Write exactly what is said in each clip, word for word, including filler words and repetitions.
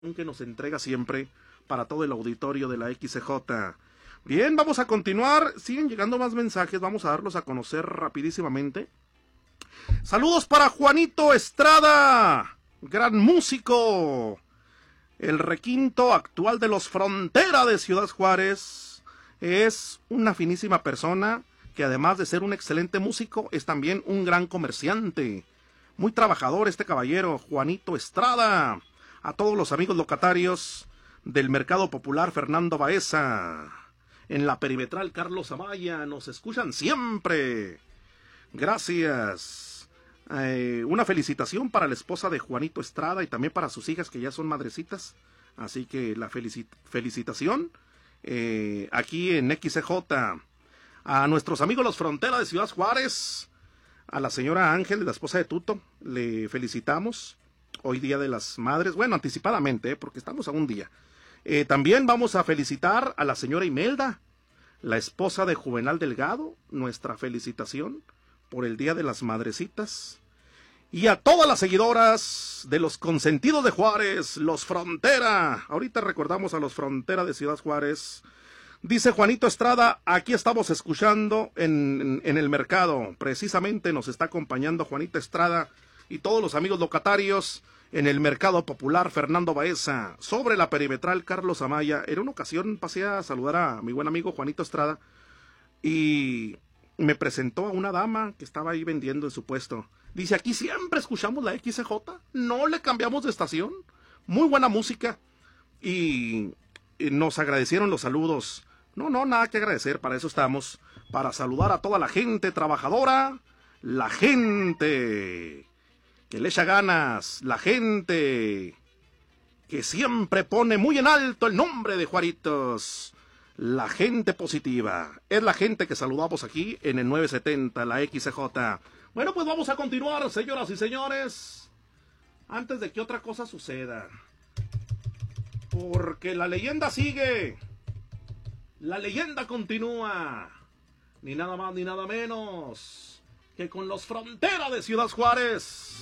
que nos entrega siempre para todo el auditorio de la X C J. Bien, vamos a continuar, siguen llegando más mensajes, vamos a darlos a conocer rapidísimamente. Saludos para Juanito Estrada, gran músico, el requinto actual de los Frontera de Ciudad Juárez. Es una finísima persona que además de ser un excelente músico, es también un gran comerciante. Muy trabajador este caballero, Juanito Estrada. A todos los amigos locatarios del Mercado Popular Fernando Baeza, en la perimetral Carlos Amaya, nos escuchan siempre. Gracias. Eh, una felicitación para la esposa de Juanito Estrada y también para sus hijas que ya son madrecitas. Así que la felicit felicitación eh, aquí en X C J. A nuestros amigos los Frontera de Ciudad Juárez, a la señora Ángel, la esposa de Tuto, le felicitamos. Hoy Día de las Madres, bueno, anticipadamente, ¿eh? Porque estamos a un día. Eh, también vamos a felicitar a la señora Imelda, la esposa de Juvenal Delgado, nuestra felicitación por el Día de las Madrecitas. Y a todas las seguidoras de los consentidos de Juárez, los Frontera. Ahorita recordamos a los Frontera de Ciudad Juárez. Dice Juanito Estrada, aquí estamos escuchando en, en, en el mercado. Precisamente nos está acompañando Juanito Estrada y todos los amigos locatarios en el Mercado Popular Fernando Baeza, sobre la perimetral Carlos Amaya. En una ocasión pasé a saludar a mi buen amigo Juanito Estrada y me presentó a una dama que estaba ahí vendiendo en su puesto. Dice, aquí siempre escuchamos la X C J, no le cambiamos de estación, muy buena música. Y, y nos agradecieron los saludos. No, no, nada que agradecer, para eso estamos, para saludar a toda la gente trabajadora, la gente que le echa ganas, la gente que siempre pone muy en alto el nombre de Juaritos, la gente positiva, es la gente que saludamos aquí en el nueve setenta, la X C J. Bueno, pues vamos a continuar, señoras y señores, antes de que otra cosa suceda, porque la leyenda sigue, la leyenda continúa, ni nada más ni nada menos que con los Frontera de Ciudad Juárez.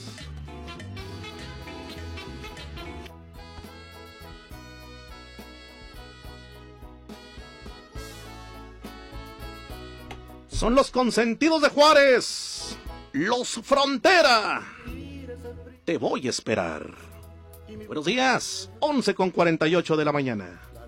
Son los consentidos de Juárez, los Frontera. Te voy a esperar. Buenos días, once con cuarenta y ocho de la mañana.